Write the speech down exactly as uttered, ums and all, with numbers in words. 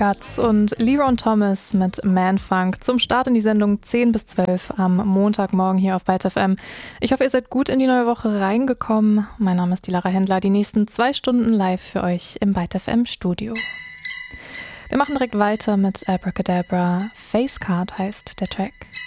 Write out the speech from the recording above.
Guts und Leron Thomas mit Man Funk zum Start in die Sendung zehn bis zwölf am Montagmorgen hier auf Byte F M. Ich hoffe, ihr seid gut in die neue Woche reingekommen. Mein Name ist die Lara Händler, die nächsten zwei Stunden live für euch im Byte F M Studio. Wir machen direkt weiter mit Abracadabra. Facecard heißt der Track.